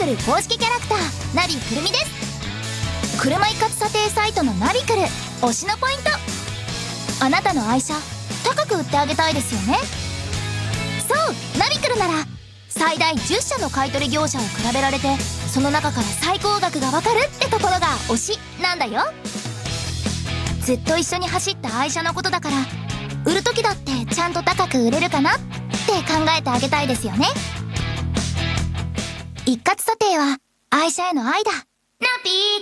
ル公式キャラクターナビくるみです。車一括査定サイトのナビクル推しのポイント、あなたの愛車高く売ってあげたいですよね。そうナビクルなら最大10社の買取業者を比べられて、その中から最高額がわかるってところが推しなんだよ。ずっと一緒に走った愛車のことだから、売る時だってちゃんと高く売れるかなって考えてあげたいですよね。一括査定は愛車への愛だ。ナビ